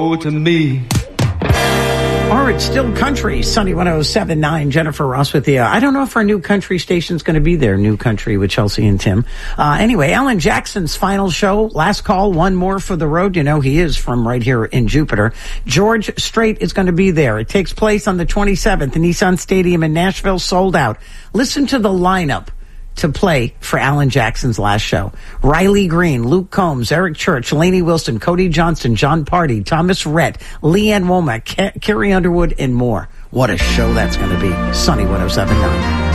to me. Or it's still country. Sunny 107.9. Jennifer Ross with you. I don't know if our new country station's going to be there. New country with Chelsea and Tim. Anyway, Alan Jackson's final show. Last call. One more for the road. You know he is from right here in Jupiter. George Strait is going to be there. It takes place on the 27th. Nissan Stadium in Nashville. Sold out. Listen to the lineup to play for Alan Jackson's last show. Riley Green, Luke Combs, Eric Church, Lainey Wilson, Cody Johnston, John Party, Thomas Rhett, Leanne Womack, Carrie Underwood, and more. What a show that's going to be. Sunny 107.9.